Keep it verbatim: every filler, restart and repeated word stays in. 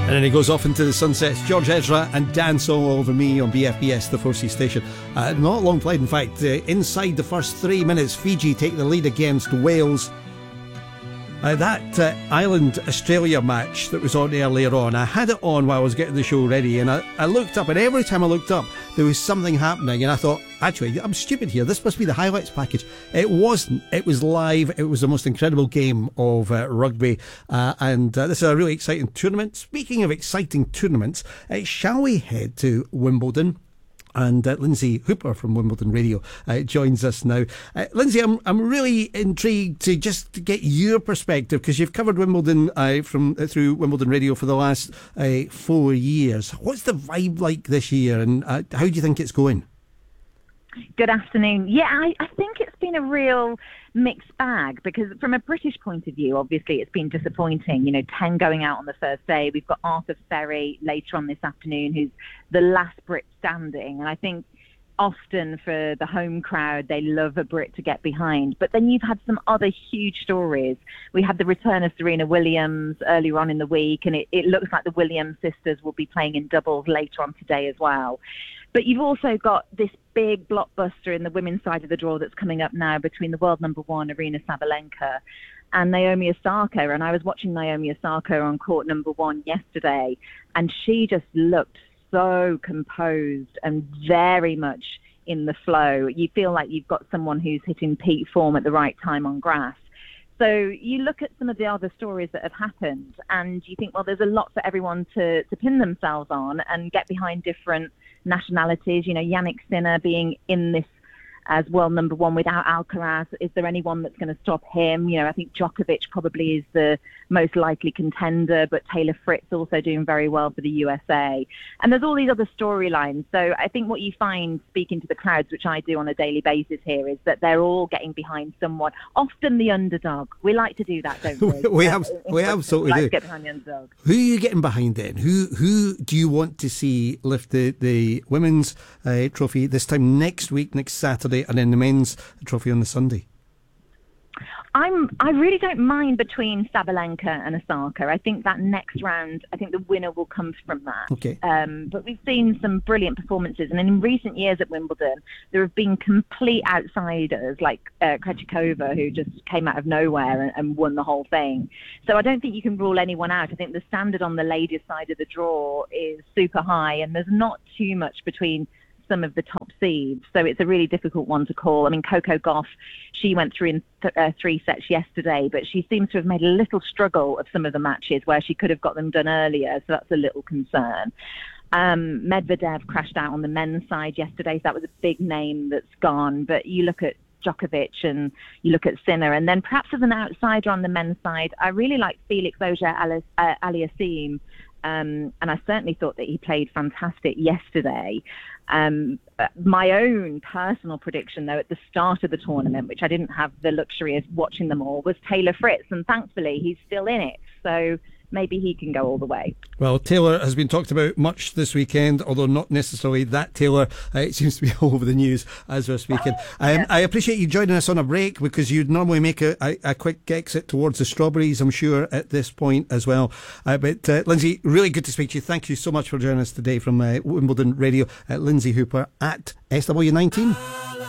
And then he goes off into the sunsets. George Ezra and Dance All Over Me on B F B S, the four C station. Uh, not long played, in fact. Uh, inside the first three minutes, Fiji take the lead against Wales. Uh, that uh, Ireland-Australia match that was on earlier on, I had it on while I was getting the show ready, and I, I looked up, and every time I looked up, there was something happening, and I thought, actually, I'm stupid here. This must be the highlights package. It wasn't. It was live. It was the most incredible game of uh, rugby, uh, and uh, this is a really exciting tournament. Speaking of exciting tournaments, uh, shall we head to Wimbledon? And uh, Lindsay Hooper from Wimbledon Radio uh, joins us now. Uh, Lindsay, I'm I'm really intrigued to just get your perspective, because you've covered Wimbledon uh, from uh, through Wimbledon Radio for the last uh, four years. What's the vibe like this year, and uh, how do you think it's going? Good afternoon. Yeah, I, I think it's been a real mixed bag, because from a British point of view, obviously it's been disappointing. You know, ten going out on the first day. We've got Arthur Ferry later on this afternoon, who's the last Brit standing. And I think often for the home crowd, they love a Brit to get behind. But then you've had some other huge stories. We had the return of Serena Williams earlier on in the week, and it, it looks like the Williams sisters will be playing in doubles later on today as well. But you've also got this big blockbuster in the women's side of the draw that's coming up now between the world number one, Aryna Sabalenka, and Naomi Osaka. And I was watching Naomi Osaka on court number one yesterday, and she just looked so composed and very much in the flow. You feel like you've got someone who's hitting peak form at the right time on grass. So you look at some of the other stories that have happened, and you think, well, there's a lot for everyone to, to pin themselves on and get behind different nationalities. You know, Yannick Sinner being in this as world number one without Alcaraz. Is there anyone that's going to stop him? You know, I think Djokovic probably is the most likely contender, but Taylor Fritz also doing very well for the U S A. And there's all these other storylines. So I think what you find speaking to the crowds, which I do on a daily basis here, is that they're all getting behind someone, often the underdog. We like to do that, don't we? we have, we absolutely like do. To get behind the underdog. Who are you getting behind then? Who who do you want to see lift the, the women's uh, trophy this time next week, next Saturday, and then the men's trophy on the Sunday? I'm, I really don't mind between Sabalenka and Osaka. I think that next round, I think the winner will come from that. Okay. Um, but we've seen some brilliant performances. And in recent years at Wimbledon, there have been complete outsiders like uh, Krejcikova, who just came out of nowhere and, and won the whole thing. So I don't think you can rule anyone out. I think the standard on the ladies' side of the draw is super high, and there's not too much between some of the top seeds, so it's a really difficult one to call. I mean, Coco Gauff, she went through in th- uh, three sets yesterday, but she seems to have made a little struggle of some of the matches where she could have got them done earlier, so that's a little concern. Um, Medvedev crashed out on the men's side yesterday, so that was a big name that's gone, but you look at Djokovic and you look at Sinner, and then perhaps as an outsider on the men's side, I really like Felix Auger-Aliassime. Um, and I certainly thought that he played fantastic yesterday. Um, my own personal prediction, though, at the start of the tournament, which I didn't have the luxury of watching them all, was Taylor Fritz. And thankfully, he's still in it. So maybe he can go all the way. Well, Taylor has been talked about much this weekend, although not necessarily that Taylor. Uh, it seems to be all over the news as we're speaking. Um, yeah. I appreciate you joining us on a break, because you'd normally make a, a, a quick exit towards the strawberries, I'm sure, at this point as well. Uh, but uh, Lindsay, really good to speak to you. Thank you so much for joining us today from uh, Wimbledon Radio. Uh, Lindsay Hooper at S W nineteen.